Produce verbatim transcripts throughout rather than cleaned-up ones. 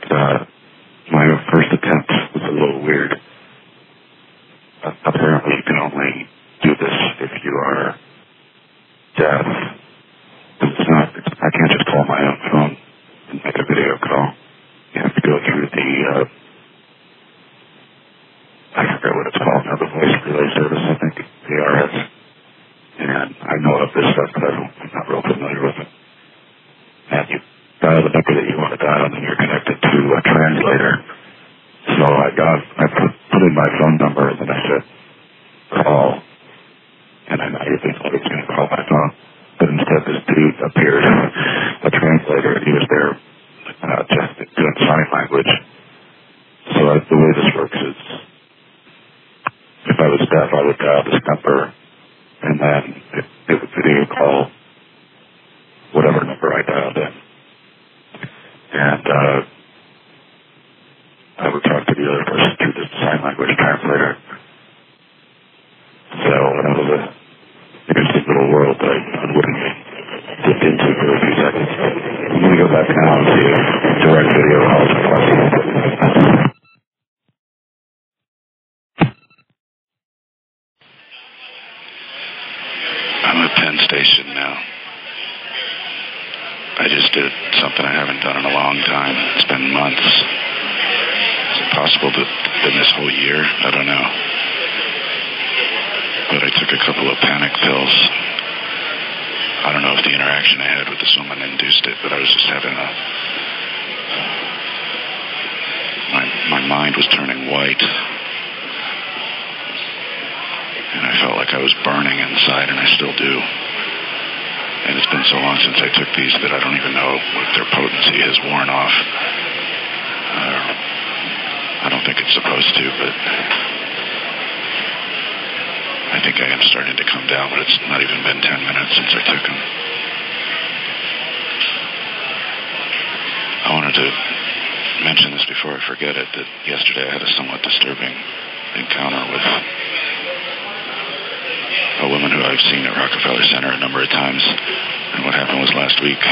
uh, my first attempt was a little weird. Uh, apparently you can only do this if you are deaf. It's not, I can't just call my own phone and make a video call. You have to go through the, uh, I forget what it's called now, the voice relay service, I think, the R S. And I know of this stuff, but I don't, I'm not real familiar with it. And you dial the number that you want to dial, and then you're connected to a translator. So I got, I put, put in my phone number, and then I said, call. And I immediately thought he was going to call my phone. But instead, this dude appeared, a translator, and he was there uh, just doing sign language. So uh, the way this works is, if I was deaf, I would dial this number, and then it, it would video call whatever number I dialed in. And uh, I would talk to the other person through this sign language translator. So that was a interesting little world that I wouldn't dip into for a few seconds. I'm going to go back now to direct video calls and questions. I'm at Penn Station now. I just did something I haven't done in a long time. It's been months. Is it possible that it's been this whole year? I don't know. But I took a couple of panic pills. I don't know if the interaction I had with this woman induced it, but I was just having a... My, my mind was turning white. And I felt like I was burning inside, and I still do. And it's been so long since I took these that I don't even know if their potency has worn off. Uh, I don't think it's supposed to, but I think I am starting to come down, but it's not even been ten minutes since I took them. I wanted to mention this before I forget it, that yesterday I had a somewhat disturbing encounter with a woman who I've seen at Rockefeller Center a number of times. And what happened was last week,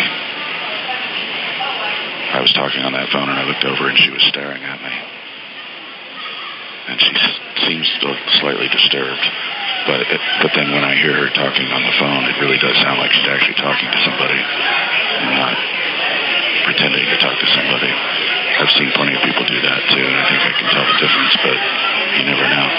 I was talking on that phone and I looked over and she was staring at me. And she seems still slightly disturbed. But it, but then when I hear her talking on the phone, it really does sound like she's actually talking to somebody and not pretending to talk to somebody. I've seen plenty of people do that too, and I think I can tell the difference, but you never know.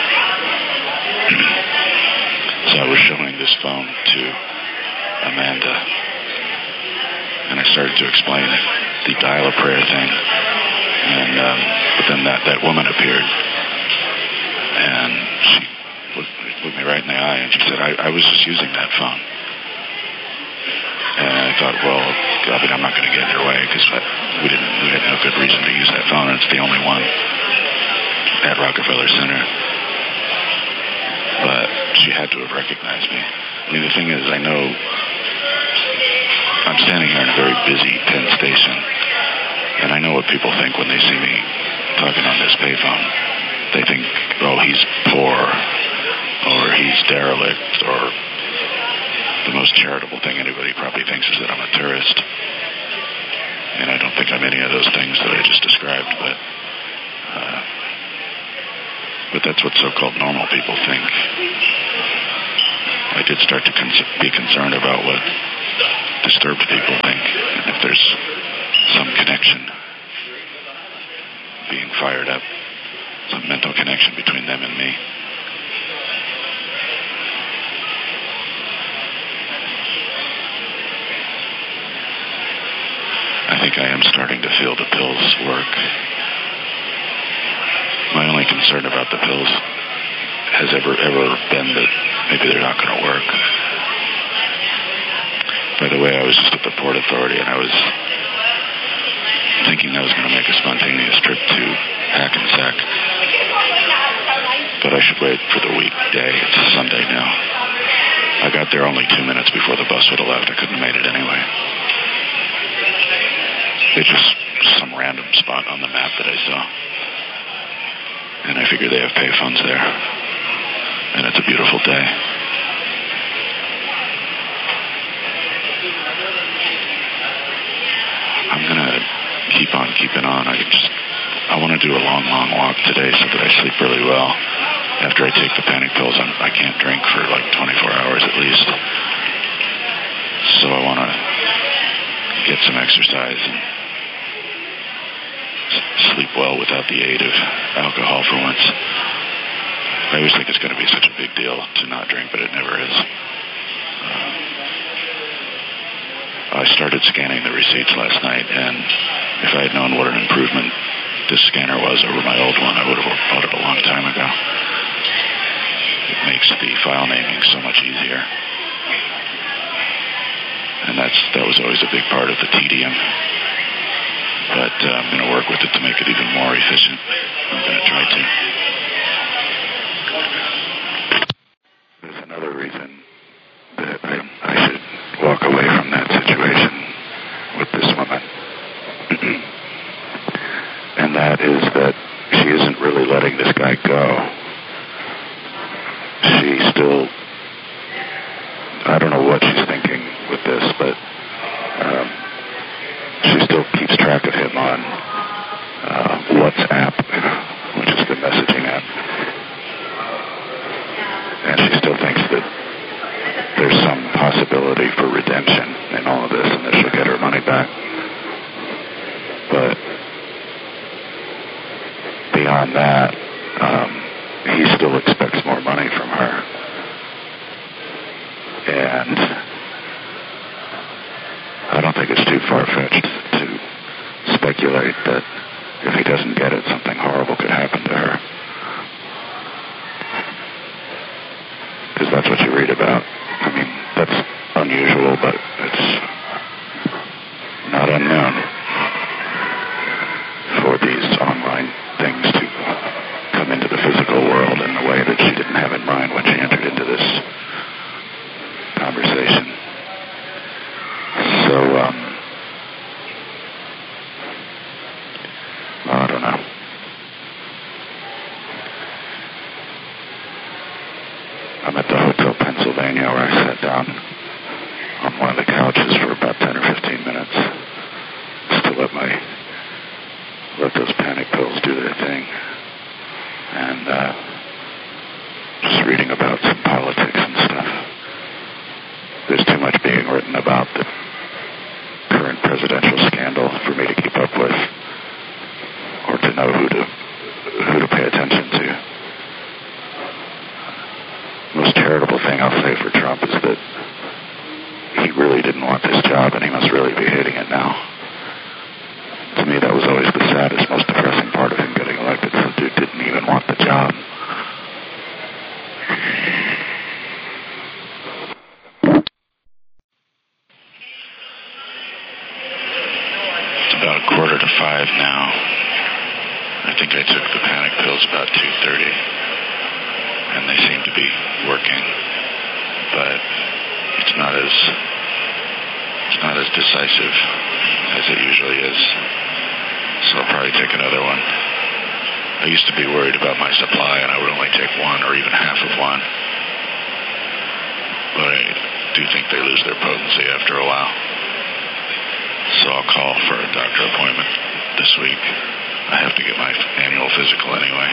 So I was showing this phone to Amanda, and I started to explain the dial-a-prayer thing, and um, but then that, that woman appeared, and she looked, looked me right in the eye, and she said, I, I was just using that phone. And I thought, well, I mean, I'm not going to get in your way, because we didn't we had no good reason to use that phone, and it's the only one at Rockefeller Center. But she had to have recognized me. I mean, the thing is, I know I'm standing here in a very busy Penn Station, and I know what people think when they see me talking on this payphone. They think, oh, he's poor, or he's derelict, or the most charitable thing anybody probably thinks is that I'm a tourist. And I don't think I'm any of those things that I just described, but... Uh, But that's what so-called normal people think. I did start to con- be concerned about what disturbed people think, and if there's some connection being fired up, some mental connection between them and me. I think I am starting to feel the pills work. My only concern about the pills has ever, ever been that maybe they're not going to work. By the way, I was just at the Port Authority, and I was thinking I was going to make a spontaneous trip to Hackensack. But I should wait for the weekday. It's Sunday now. I got there only two minutes before the bus would have left. I couldn't have made it anyway. It's just some random spot on the map that I saw. And I figure they have payphones there. And it's a beautiful day. I'm going to keep on keeping on. I just, I want to do a long, long walk today so that I sleep really well. After I take the panic pills, I'm, I can't drink for like twenty-four hours at least. So I want to get some exercise and sleep well without the aid of alcohol for once. I always think it's going to be such a big deal to not drink, but it never is. Uh, I started scanning the receipts last night, and if I had known what an improvement this scanner was over my old one, I would have bought it a long time ago. It makes the file naming so much easier. And that's that was always a big part of the tedium. But uh, I'm going to work with it to make it even more efficient. I'm going to try to. There's another reason that I, I should walk away from that situation with this woman. And that is that she isn't really letting this guy go. She still, I don't know what she's thinking with this, but um, she still keeps track of him on uh, WhatsApp, which is the messaging app. And she still thinks that there's some possibility for redemption in all of this and that she'll get her money back. But beyond that, um, he still expects more money from her. And I don't think it's too far-fetched to speculate that if he doesn't get it, something horrible could happen to her. Because that's what you read about. I mean, that's unusual, but it's not unknown for these online things to come into the physical world in a way that she didn't have in mind when she entered into this conversation. So, um, I don't know. I'm at the Hotel Pennsylvania where I sat down on one of the couches for about ten or fifteen minutes just to let my, let those panic pills do their thing. And, uh, just reading about some politics and stuff. There's too much being written about the current presidential scandal for me to keep up with or to know who to who to pay attention to. Most charitable thing I'll say for Trump is that he really didn't want this job and he must really be hating it now. To me, that was always the saddest, most depressing part of him getting elected. The dude didn't even want the job. About a quarter to five now. I think I took the panic pills about two thirty, and they seem to be working, but it's not as it's not as decisive as it usually is. So I'll probably take another one. I used to be worried about my supply, and I would only take one or even half of one, but I do think they lose their potency after a while. So I'll call for a doctor appointment this week. I have to get my annual physical anyway.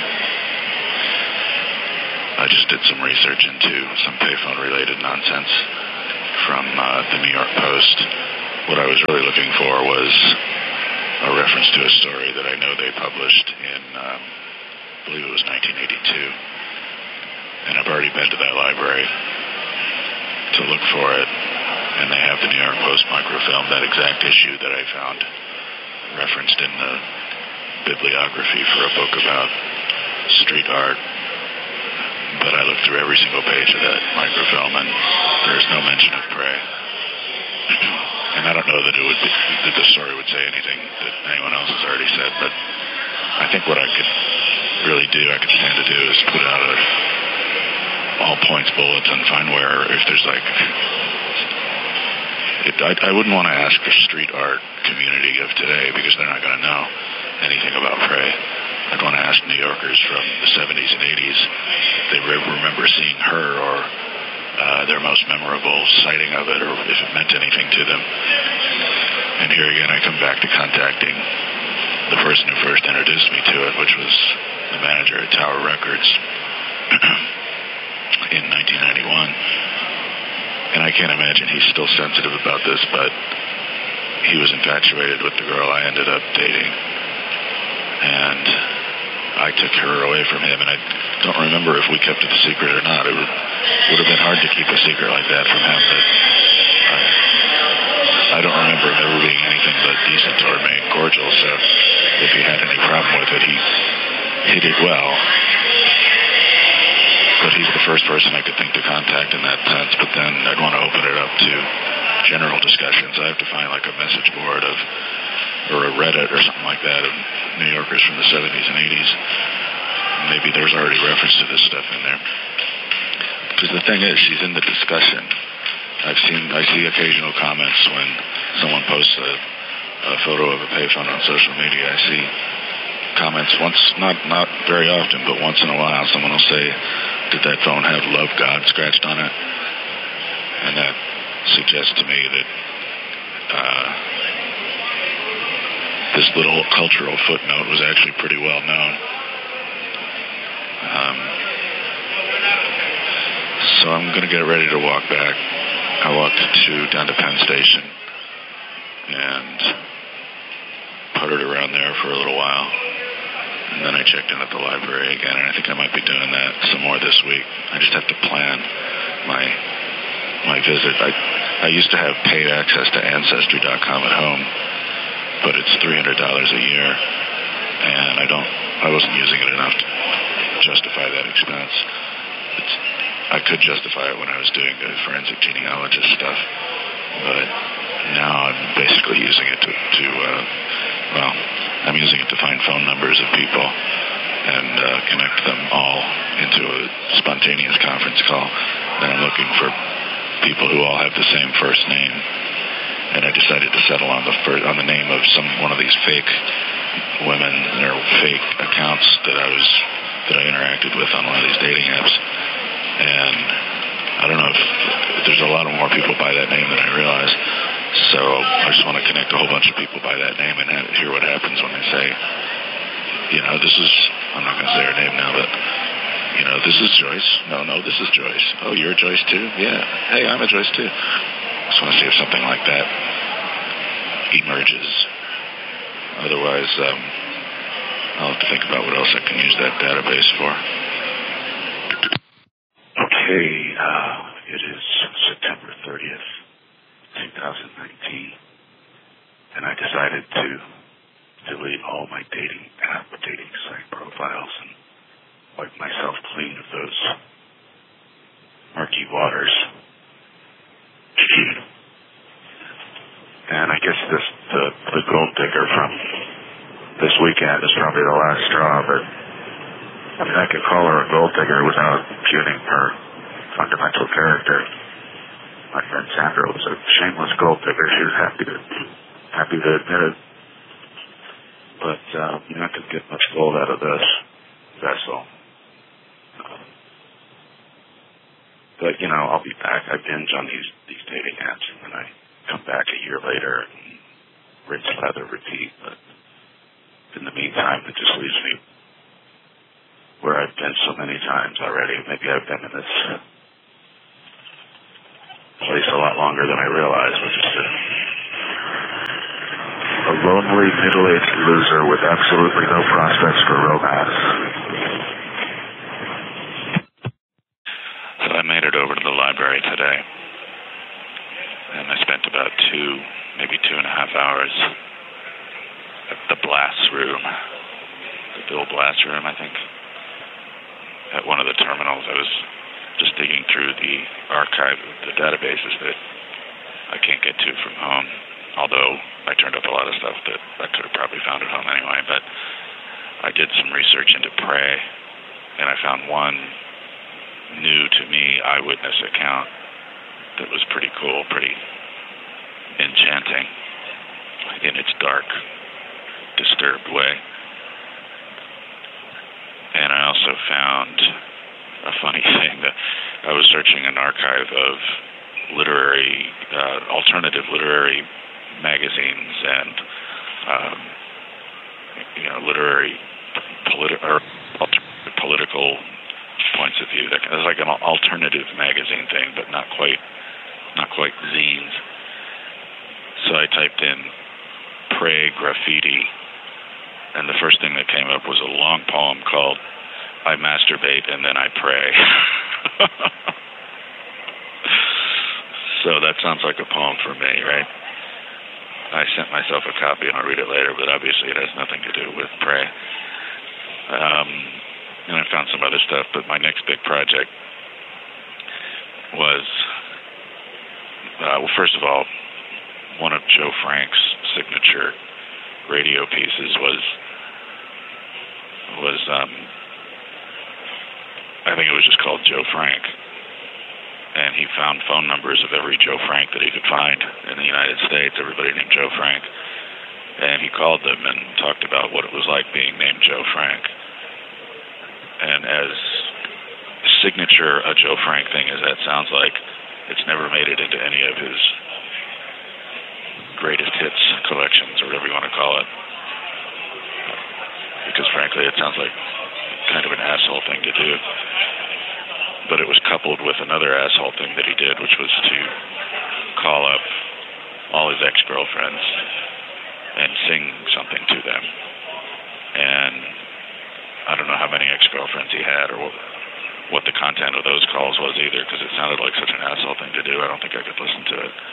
I just did some research into some payphone-related nonsense from uh, the New York Post. What I was really looking for was a reference to a story that I know they published in, um, I believe it was nineteen eighty-two. And I've already been to that library to look for it. And they have the New York Post microfilm, that exact issue that I found referenced in the bibliography for a book about street art. But I looked through every single page of that microfilm, and there's no mention of Prey. And I don't know that it would be, that the story would say anything that anyone else has already said, but I think what I could really do, I could stand to do, is put out a all points bulletin, find where, if there's like... It, I, I wouldn't want to ask the street art community of today because they're not going to know anything about Prey. I'd want to ask New Yorkers from the seventies and eighties if they re- remember seeing her or uh, their most memorable sighting of it or if it meant anything to them. And here again, I come back to contacting the person who first introduced me to it, which was the manager at Tower Records in nineteen ninety-one. And I can't imagine he's still sensitive about this, but he was infatuated with the girl I ended up dating. And I took her away from him, and I don't remember if we kept it a secret or not. It would, would have been hard to keep a secret like that from him, but I, I don't remember him ever being anything but decent toward me and cordial, so if he had any problem with it, he, he did well. But he's the first person I could think to contact in that sense, but then I'd want to open it up to general discussions. I have to find like a message board of, or a Reddit or something like that of New Yorkers from the seventies and eighties. Maybe there's already reference to this stuff in there. Because the thing is, she's in the discussion. I've seen, I see occasional comments when someone posts a, a photo of a payphone on social media. I see comments once, not not very often, but once in a while, someone will say, "Did that phone have Love God scratched on it?" And that suggests to me that uh, this little cultural footnote was actually pretty well known. Um, so I'm going to get ready to walk back. I walked to down to Penn Station and puttered around there for a little while. And then I checked in at the library again, and I think I might be doing that some more this week. I just have to plan my my visit. I I used to have paid access to Ancestry dot com at home, but it's three hundred dollars a year, and I don't. I wasn't using it enough to justify that expense. It's, I could justify it when I was doing the forensic genealogist stuff, but now I'm basically using it to, to uh, well, I'm using it to find phone numbers of people and uh, connect them all into a spontaneous conference call. And I'm looking for people who all have the same first name. And I decided to settle on the first, on the name of some one of these fake women or fake accounts that I was that I interacted with on one of these dating apps. And I don't know if there's a lot of more people by that name than I realize. So I just want to connect a whole bunch of people by that name and have, hear what happens when they say, you know, this is, I'm not going to say her name now, but, you know, this is Joyce. No, no, this is Joyce. Oh, you're Joyce too? Yeah. Hey, I'm a Joyce too. Just want to see if something like that emerges. Otherwise, um, I'll have to think about what else I can use that database for. Okay, uh, it is September thirtieth, twenty nineteen, and I decided to delete all my dating app, dating site profiles and wipe myself clean of those murky waters. And I guess this the, the gold digger from this weekend is probably the last straw, but I mean, I could call her a gold digger without impugning her fundamental character. My friend Sandra was a shameless gold digger. She was happy to happy to admit it. But uh, you're not going to get much gold out of this vessel. Uh, but, you know, I'll be back. I binge on these, these dating apps, and then I come back a year later and rinse, lather, repeat. But in the meantime, it just leaves me where I've been so many times already. Maybe I've been in this place a lot longer than I realized, which is a, a lonely, middle-aged loser with absolutely no prospects for romance. So I made it over to the library today, and I spent about two, maybe two and a half hours at the Blass Room, the Bill Blass Room, I think. At one of the terminals, I was just digging through the archive of the databases that I can't get to from home, although I turned up a lot of stuff that I could have probably found at home anyway. But I did some research into Prey, and I found one new to me eyewitness account that was pretty cool, pretty enchanting in its dark, disturbed way. And I also found a funny thing that I was searching an archive of literary, uh, alternative literary magazines and um, literary, politi- or political points of view. That it's like an alternative magazine thing, but not quite, not quite zines. So I typed in "pray graffiti," and the first thing that came up was a long poem called "I masturbate and then I pray." So that sounds like a poem for me, right? I sent myself a copy, and I'll read it later, but obviously it has nothing to do with pray. Um, and I found some other stuff, but my next big project was, uh, well, first of all, one of Joe Frank's signature radio pieces was, was um, I think it was just called Joe Frank. And he found phone numbers of every Joe Frank that he could find in the United States, everybody named Joe Frank. And he called them and talked about what it was like being named Joe Frank. And as signature a Joe Frank thing as that sounds like, it's never made it into any of his greatest hits collections, or whatever you want to call it. Because frankly, it sounds like kind of an asshole thing to do. But it was coupled with another asshole thing that he did, which was to call up all his ex-girlfriends and sing something to them. And I don't know how many ex-girlfriends he had or what, what the content of those calls was either, because it sounded like such an asshole thing to do. I don't think I could listen to it.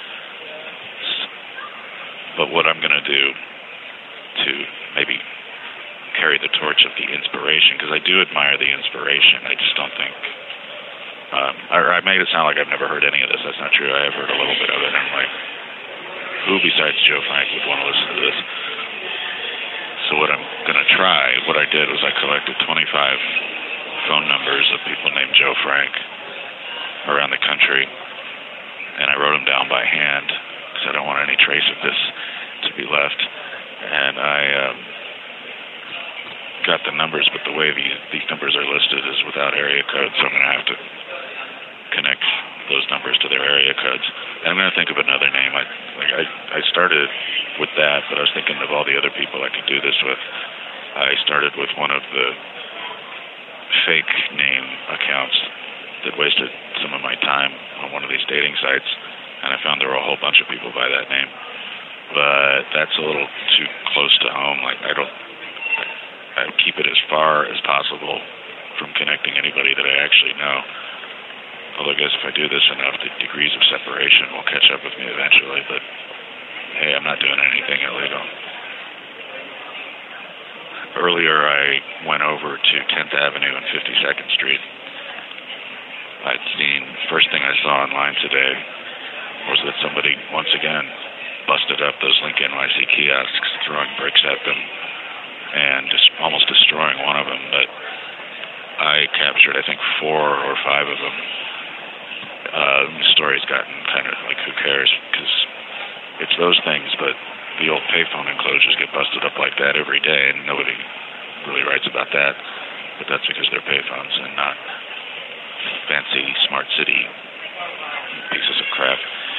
But what I'm going to do to maybe carry the torch of the inspiration, because I do admire the inspiration, I just don't think... Um, or I made it sound like I've never heard any of this. That's not true. I have heard a little bit of it. And I'm like, who besides Joe Frank would want to listen to this? So what I'm going to try, what I did was I collected twenty-five phone numbers of people named Joe Frank around the country, and I wrote them down by hand because I don't want any trace of this to be left. And I um, got the numbers, but the way these, these numbers are listed is without area code, so I'm going to have to connect those numbers to their area codes. And I'm going to think of another name. I like I, I started with that, but I was thinking of all the other people I could do this with. I started with one of the fake name accounts that wasted some of my time on one of these dating sites, and I found there were a whole bunch of people by that name. But that's a little too close to home. Like I don't, I keep it as far as possible from connecting anybody that I actually know. Although I guess if I do this enough, the degrees of separation will catch up with me eventually. But hey, I'm not doing anything illegal. Earlier, I went over to tenth Avenue and fifty-second Street. I'd seen, first thing I saw online today was that somebody, once again, busted up those Link N Y C kiosks, throwing bricks at them and just almost destroying one of them. But I captured, I think, four or five of them. Uh, the story's gotten kind of like, who cares? Because it's those things, but the old payphone enclosures get busted up like that every day, and nobody really writes about that. But that's because they're payphones and not fancy smart city pieces of crap.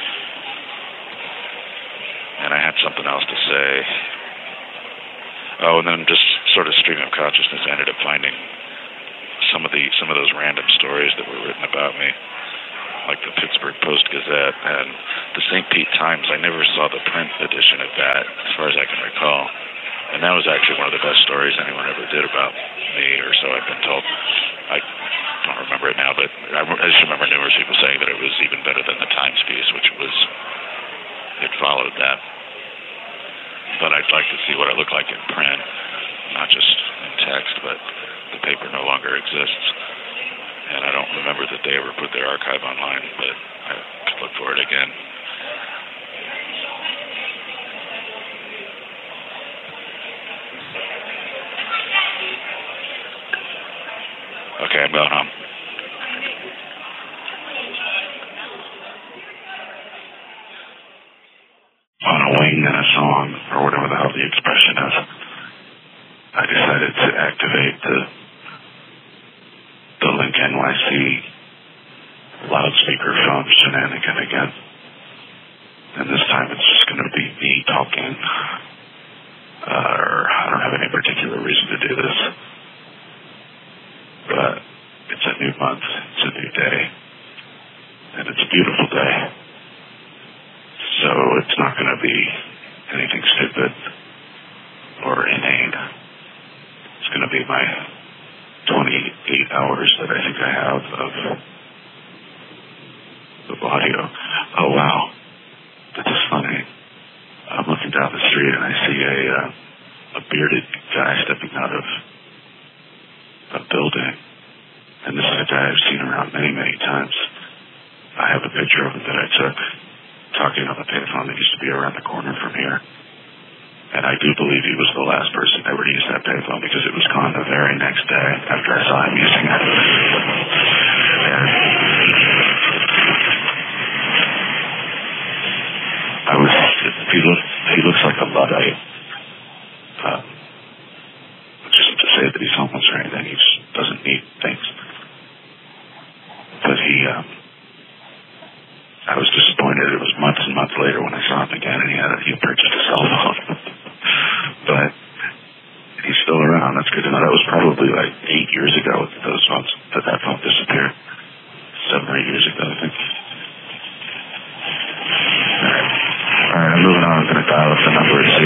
And I had something else to say. Oh, and then just sort of stream of consciousness, I ended up finding some of the some of those random stories that were written about me, like the Pittsburgh Post-Gazette and the Saint Pete Times. I never saw the print edition of that, as far as I can recall. And that was actually one of the best stories anyone ever did about me, or so I've been told. I don't remember it now, but I just remember numerous people saying that it was even better than the Times piece, which was, it followed that. But I'd like to see what it looked like in print, not just in text, but the paper no longer exists. And I don't remember that they ever put their archive online, but I could look for it again. Okay, I'm going home. On a wing in a song, or whatever the hell the expression is, I decided to activate the the Link N Y C loudspeaker phone shenanigan again. And this time it's just going to be me talking. Uh, or I don't have any particular reason. play my twenty-eight hours that I think I have of, of audio. Oh, wow. This is funny. I'm looking down the street and I see a, uh, a bearded guy stepping out of a building. And this is a guy I've seen around many, many times. I have a picture of him that I took talking on the payphone that used to be around the corner from here. And I do believe he was the last person ever to use that payphone because it was gone the very next day after I saw him using it. And I was, he, look, he looks like a Luddite. Uh, just to say that he's homeless or anything, he just doesn't need things. But he, um, I was disappointed. It was months and months later when I saw him again and he had, he purchased a cell phone. But he's still around. That's good to know. That was probably like eight years ago that those phones, that that phone disappeared.